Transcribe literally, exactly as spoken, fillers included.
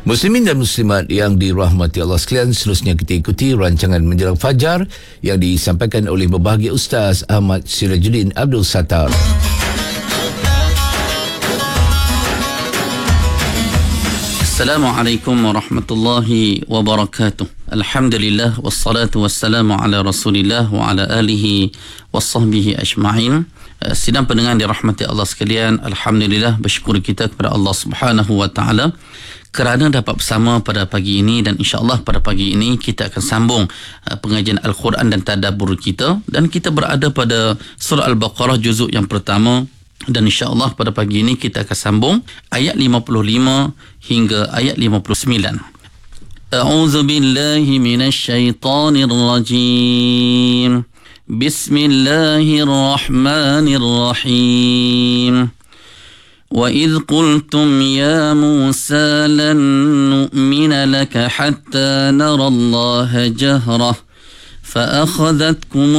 Muslimin dan muslimat yang dirahmati Allah sekalian, seterusnya kita ikuti rancangan Menjelang Fajar yang disampaikan oleh berbahagia Ustaz Ahmad Sirajuddin Abdul Sattar. Assalamualaikum warahmatullahi wabarakatuh. Alhamdulillah wassalatu wassalamu ala Rasulillah wa ala alihi wasahbihi ajma'in. Sidang pendengar dirahmati Allah sekalian, alhamdulillah bersyukur kita kepada Allah Subhanahu wa taala kerana dapat bersama pada pagi ini, dan insya-Allah pada pagi ini kita akan sambung uh, pengajian Al-Quran dan tadabbur kita, dan kita berada pada surah Al-Baqarah juzuk yang pertama, dan insya-Allah pada pagi ini kita akan sambung ayat lima puluh lima hingga ayat lima puluh sembilan. A'udzu billahi minasy syaithanir rajim. Bismillahirrahmanirrahim. وَإِذْ قُلْتُمْ يَا مُوسَى لَن نُّؤْمِنَ لَكَ حَتَّى نَرَى اللَّهَ جَهْرَةً فَأَخَذَتْكُمُ